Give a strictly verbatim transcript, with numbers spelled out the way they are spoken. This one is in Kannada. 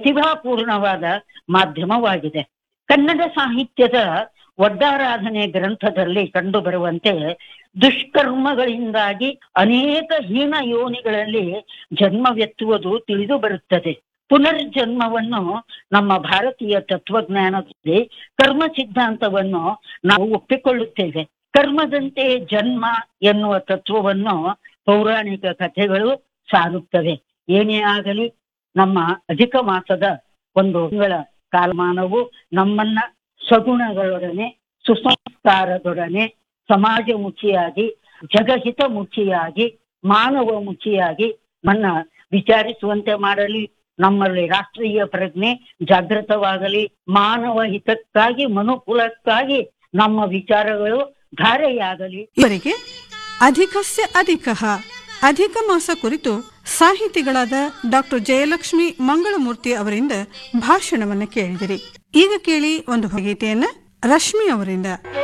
ಪ್ರತಿಭಾಪೂರ್ಣವಾದ ಮಾಧ್ಯಮವಾಗಿದೆ. ಕನ್ನಡ ಸಾಹಿತ್ಯದ ಒಡ್ಡಾರಾಧನೆ ಗ್ರಂಥದಲ್ಲಿ ಕಂಡು ಬರುವಂತೆ ದುಷ್ಕರ್ಮಗಳಿಂದಾಗಿ ಅನೇಕ ಹೀನ ಯೋನಿಗಳಲ್ಲಿ ಜನ್ಮವೆತ್ತುವುದು ತಿಳಿದು ಬರುತ್ತದೆ. ಪುನರ್ಜನ್ಮವನ್ನು ನಮ್ಮ ಭಾರತೀಯ ತತ್ವಜ್ಞಾನದಲ್ಲಿ ಕರ್ಮ ಸಿದ್ಧಾಂತವನ್ನು ನಾವು ಒಪ್ಪಿಕೊಳ್ಳುತ್ತೇವೆ. ಕರ್ಮದಂತೆ ಜನ್ಮ ಎನ್ನುವ ತತ್ವವನ್ನು ಪೌರಾಣಿಕ ಕಥೆಗಳು ಸಾರುತ್ತವೆ. ಏನೇ ಆಗಲಿ, ನಮ್ಮ ಅಧಿಕ ಮಾಸದ ಒಂದು ತಿಂಗಳ ಕಾಲಮಾನವು ನಮ್ಮನ್ನ ಸಗುಣಗಳೊಡನೆ, ಸುಸಂಸ್ಕಾರದೊಡನೆ, ಸಮಾಜಮುಖಿಯಾಗಿ, ಜಗಹಿತ ಮುಖಿಯಾಗಿ, ಮಾನವ ಮುಖಿಯಾಗಿ ನನ್ನ ವಿಚಾರಿಸುವಂತೆ ಮಾಡಲಿ. ನಮ್ಮಲ್ಲಿ ರಾಷ್ಟ್ರೀಯ ಪ್ರಜ್ಞೆ ಜಾಗೃತವಾಗಲಿ. ಮಾನವ ಹಿತಕ್ಕಾಗಿ, ಮನುಕುಲಕ್ಕಾಗಿ ನಮ್ಮ ವಿಚಾರಗಳು ಧಾರೆಯಾಗಲಿ. ಇವರಿಗೆ ಅಧಿಕಸ್ಯ ಅಧಿಕಃ ಅಧಿಕ ಮಾಸ ಕುರಿತು ಸಾಹಿತಿಗಳಾದ ಡಾಕ್ಟರ್ ಜಯಲಕ್ಷ್ಮಿ ಮಂಗಳಮೂರ್ತಿ ಅವರಿಂದ ಭಾಷಣವನ್ನ ಕೇಳಿದಿರಿ. ಈಗ ಕೇಳಿ ಒಂದು ಗೀತೆಯನ್ನ ರಶ್ಮಿ ಅವರಿಂದ.